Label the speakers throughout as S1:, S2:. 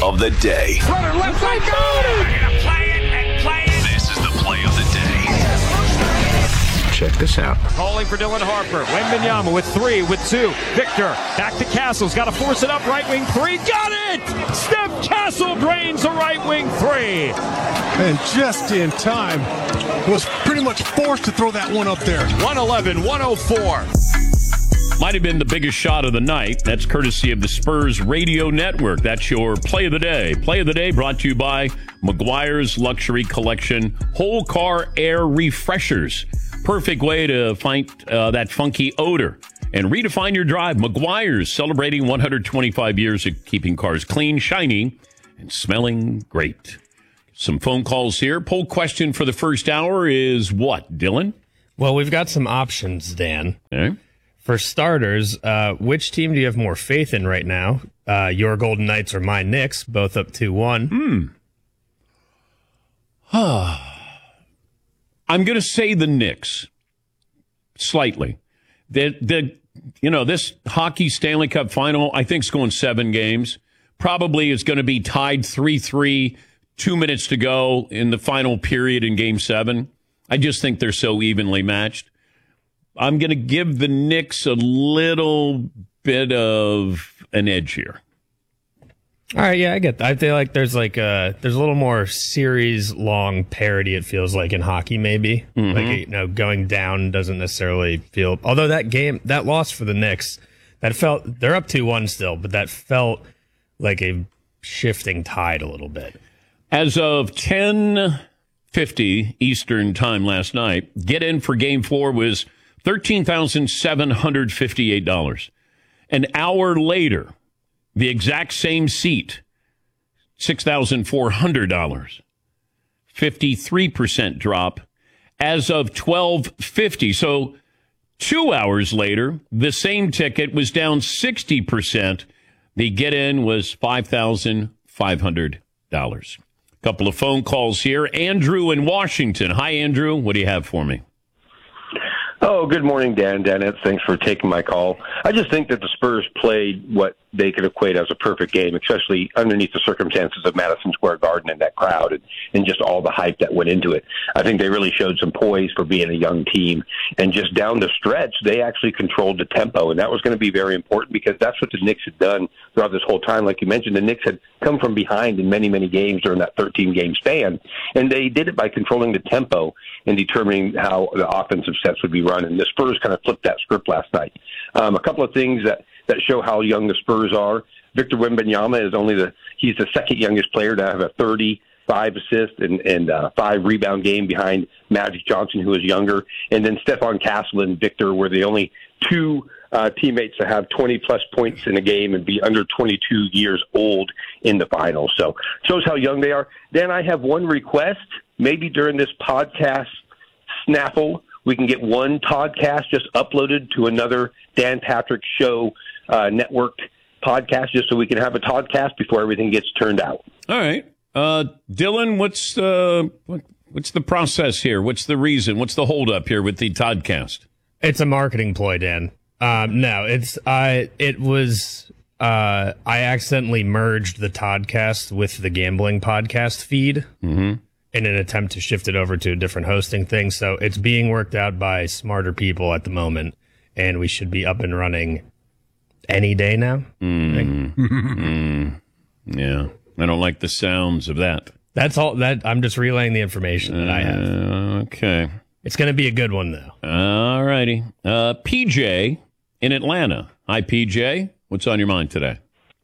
S1: of the day.
S2: Runner left side, got it!
S3: We're going to play it and play it.
S1: This is the play of the day.
S4: Check this out.
S2: Calling for Dylan Harper. Wembanyama with 3, with 2. Victor back to Castles. Got to force it up. Right wing 3. Got it! Steph Castle drains a right wing 3.
S5: And just in time, was pretty much forced to throw that one up there.
S2: 111-104.
S6: Might have been the biggest shot of the night. That's courtesy of the Spurs Radio Network. That's your play of the day. Play of the day brought to you by Meguiar's Luxury Collection Whole Car Air Refreshers. Perfect way to find that funky odor and redefine your drive. Meguiar's celebrating 125 years of keeping cars clean, shiny, and smelling great. Some phone calls here. Poll question for the first hour is what, Dylan?
S7: Well, we've got some options, Dan.
S6: Okay.
S7: For starters, which team do you have more faith in right now? Your Golden Knights or my Knicks, both up 2-1.
S6: I'm going to say the Knicks. Slightly. This hockey Stanley Cup final, I think, is going 7 games. Probably is going to be tied 3-3, 2 minutes to go in the final period in Game 7. I just think they're so evenly matched. I'm going to give the Knicks a little bit of an edge here.
S7: All right, yeah, I get that. I feel like there's a little more series-long parity, it feels like, in hockey, maybe.
S6: Mm-hmm.
S7: Like, going down doesn't necessarily feel... Although that loss for the Knicks, they're up 2-1 still, but that felt like a shifting tide a little bit.
S6: As of 10:50 Eastern time last night, get in for Game 4 was $13,758. An hour later, the exact same seat, $6,400. 53% drop as of 12:50. So 2 hours later, the same ticket was down 60%. The get-in was $5,500. Couple of phone calls here. Andrew in Washington. Hi, Andrew. What do you have for me?
S8: Oh, good morning, Dan. Dennis, thanks for taking my call. I just think that the Spurs played what they could equate as a perfect game, especially underneath the circumstances of Madison Square Garden and that crowd and just all the hype that went into it. I think they really showed some poise for being a young team. And just down the stretch, they actually controlled the tempo, and that was going to be very important because that's what the Knicks had done throughout this whole time. Like you mentioned, the Knicks had come from behind in many, many games during that 13-game span, and they did it by controlling the tempo and determining how the offensive sets would be run. And the Spurs kind of flipped that script last night. A couple of things that show how young the Spurs are. Victor Wembanyama is he's the second youngest player to have a 35 assist and 5 rebound game behind Magic Johnson, who is younger. And then Stephon Castle and Victor were the only 2 teammates to have 20-plus points in a game and be under 22 years old in the finals. So shows how young they are. Then I have one request. Maybe during this podcast snaffle, we can get one Toddcast just uploaded to another Dan Patrick Show networked podcast, just so we can have a Toddcast before everything gets turned out.
S6: All right. Dylan, what's the process here? What's the reason? What's the holdup here with the Toddcast?
S7: It's a marketing ploy, Dan. No, I accidentally merged the Toddcast with the gambling podcast feed.
S6: Mm-hmm.
S7: In an attempt to shift it over to a different hosting thing. So it's being worked out by smarter people at the moment, and we should be up and running any day now.
S6: Yeah. I don't like the sounds of that.
S7: That's all that I'm just relaying the information that I have.
S6: Okay.
S7: It's going to be a good one, though.
S6: All righty. PJ in Atlanta. Hi, PJ. What's on your mind today?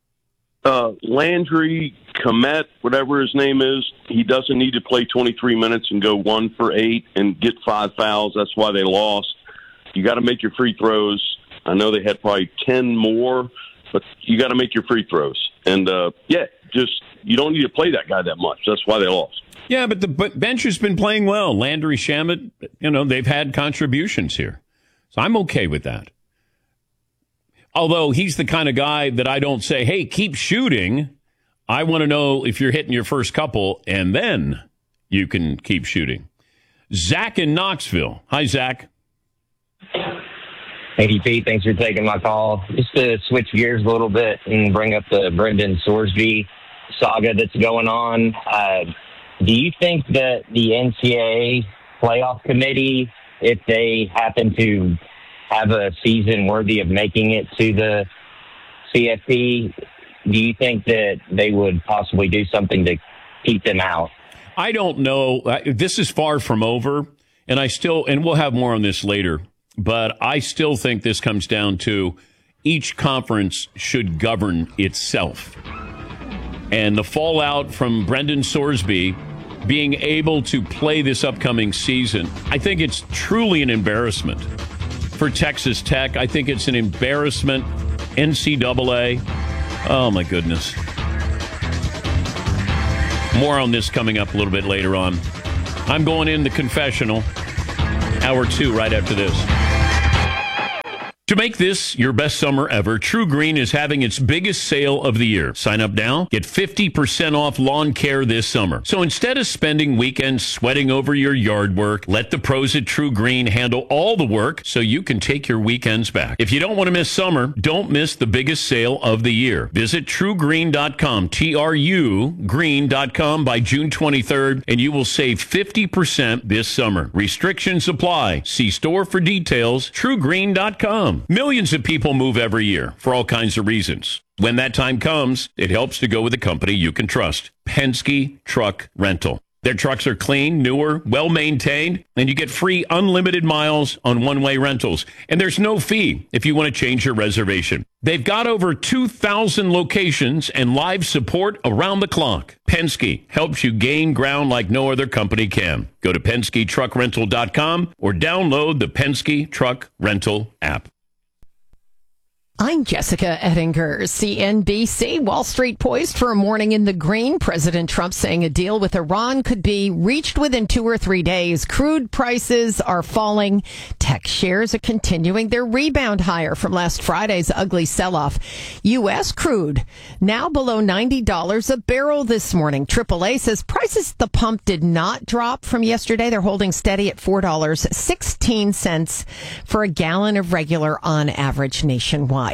S9: Landry, Komet, whatever his name is, he doesn't need to play 23 minutes and go 1 for 8 and get 5 fouls. That's why they lost. You got to make your free throws. I know they had probably 10 more, but you got to make your free throws. And, you don't need to play that guy that much. That's why they lost.
S6: Yeah, but the bench has been playing well. Landry, Shamet, they've had contributions here. So I'm okay with that. Although he's the kind of guy that I don't say, hey, keep shooting. I want to know if you're hitting your first couple, and then you can keep shooting. Zach in Knoxville. Hi, Zach.
S10: Hey, Pete. Thanks for taking my call. Just to switch gears a little bit and bring up the Brendan Sorsby saga that's going on. Do you think that the NCAA playoff committee, if they happen to have a season worthy of making it to the CFP, do you think that they would possibly do something to keep them out?
S6: I don't know. This is far from over, and we'll have more on this later, but I still think this comes down to each conference should govern itself. And the fallout from Brendan Sorsby being able to play this upcoming season, I think it's truly an embarrassment for Texas Tech. I think it's an embarrassment. NCAA. Oh, my goodness. More on this coming up a little bit later on. I'm going in the confessional. Hour 2 right after this. To make this your best summer ever, True Green is having its biggest sale of the year. Sign up now. Get 50% off lawn care this summer. So instead of spending weekends sweating over your yard work, let the pros at True Green handle all the work so you can take your weekends back. If you don't want to miss summer, don't miss the biggest sale of the year. Visit truegreen.com, TRU-green.com by June 23rd, and you will save 50% this summer. Restrictions apply. See store for details. truegreen.com. Millions of people move every year for all kinds of reasons. When that time comes, it helps to go with a company you can trust. Penske Truck Rental. Their trucks are clean, newer, well-maintained, and you get free unlimited miles on one-way rentals. And there's no fee if you want to change your reservation. They've got over 2,000 locations and live support around the clock. Penske helps you gain ground like no other company can. Go to PenskeTruckRental.com or download the Penske Truck Rental app.
S11: I'm Jessica Ettinger, CNBC. Wall Street poised for a morning in the green. President Trump saying a deal with Iran could be reached within 2 or 3 days. Crude prices are falling. Tech shares are continuing their rebound higher from last Friday's ugly sell-off. U.S. crude now below $90 a barrel this morning. AAA says prices at the pump did not drop from yesterday. They're holding steady at $4.16 for a gallon of regular on average nationwide.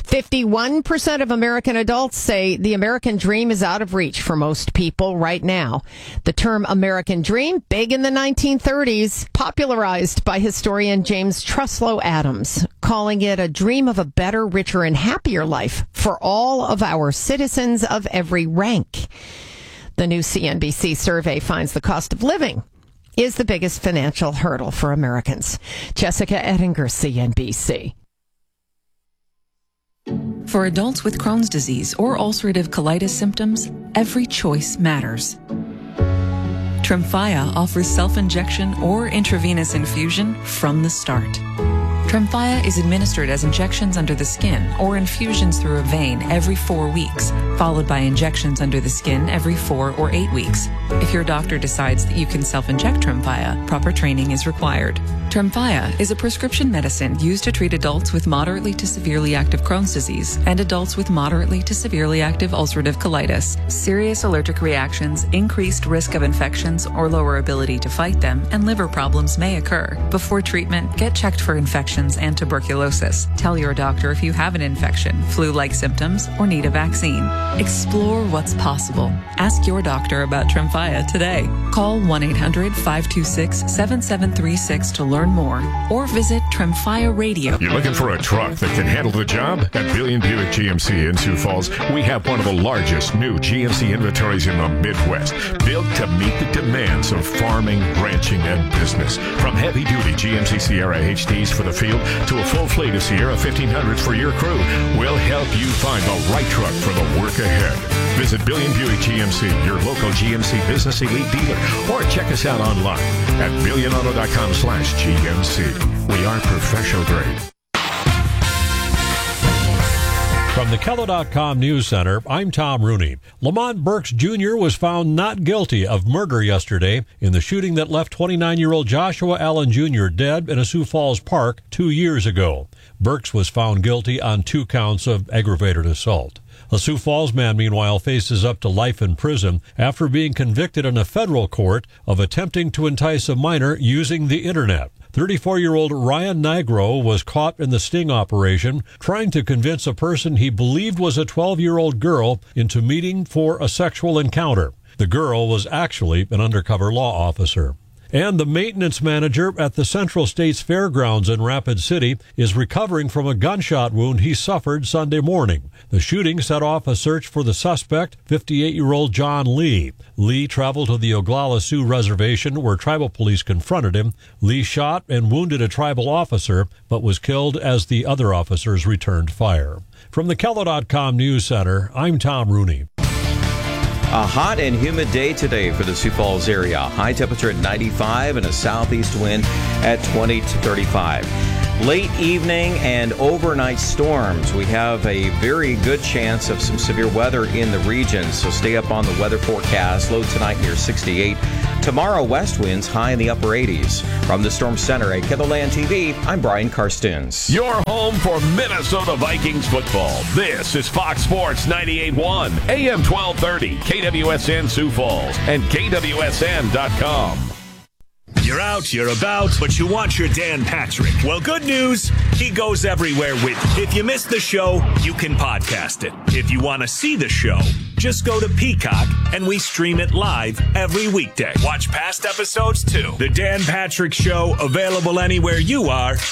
S11: 51% of American adults say the American dream is out of reach for most people right now. The term American dream, big in the 1930s, popularized by historian James Truslow Adams, calling it a dream of a better, richer, and happier life for all of our citizens of every rank. The new CNBC survey finds the cost of living is the biggest financial hurdle for Americans. Jessica Ettinger, CNBC.
S12: For adults with Crohn's disease or ulcerative colitis symptoms, every choice matters. Tremfya offers self-injection or intravenous infusion from the start. Tremfya is administered as injections under the skin or infusions through a vein every 4 weeks, followed by injections under the skin every 4 or 8 weeks. If your doctor decides that you can self-inject Tremfya, proper training is required. Tremfya is a prescription medicine used to treat adults with moderately to severely active Crohn's disease and adults with moderately to severely active ulcerative colitis. Serious allergic reactions, increased risk of infections or lower ability to fight them, and liver problems may occur. Before treatment, get checked for infections and tuberculosis. Tell your doctor if you have an infection, flu-like symptoms, or need a vaccine. Explore what's possible. Ask your doctor about Tremfya today. Call 1-800-526-7736 to learn more, or visit Tremfya Radio.
S13: You're looking for a truck that can handle the job? At Billion Buick GMC in Sioux Falls, we have one of the largest new GMC inventories in the Midwest, built to meet the demands of farming, ranching, and business. From heavy-duty GMC Sierra HDs for the field to a full fleet of Sierra 1500s for your crew, we'll help you find the right truck for the work ahead. Visit Billion Buick GMC, your local GMC Business Elite dealer, or check us out online at billionauto.com/GMC. We are professional grade.
S14: From the Kello.com News Center, I'm Tom Rooney. Lamont Burks Jr. was found not guilty of murder yesterday in the shooting that left 29-year-old Joshua Allen Jr. dead in a Sioux Falls park 2 years ago. Burks was found guilty on 2 counts of aggravated assault. A Sioux Falls man, meanwhile, faces up to life in prison after being convicted in a federal court of attempting to entice a minor using the internet. 34-year-old Ryan Nigro was caught in the sting operation, trying to convince a person he believed was a 12-year-old girl into meeting for a sexual encounter. The girl was actually an undercover law officer. And the maintenance manager at the Central States Fairgrounds in Rapid City is recovering from a gunshot wound he suffered Sunday morning. The shooting set off a search for the suspect, 58-year-old John Lee. Lee traveled to the Oglala Sioux Reservation where tribal police confronted him. Lee shot and wounded a tribal officer, but was killed as the other officers returned fire. From the KELO.com News Center, I'm Tom Rooney.
S15: A hot and humid day today for the Sioux Falls area. High temperature at 95 and a southeast wind at 20 to 35. Late evening and overnight storms. We have a very good chance of some severe weather in the region, so stay up on the weather forecast. Low tonight near 68. Tomorrow, west winds high in the upper 80s. From the Storm Center at KELOLAND TV, I'm Brian Karstuns.
S1: Your home for Minnesota Vikings football. This is Fox Sports 98.1, AM 1230, KWSN Sioux Falls, and KWSN.com.
S3: You're out, you're about, but you want your Dan Patrick. Well, good news, he goes everywhere with you. If you missed the show, you can podcast it. If you want to see the show, just go to Peacock, and we stream it live every weekday. Watch past episodes, too. The Dan Patrick Show, available anywhere you are.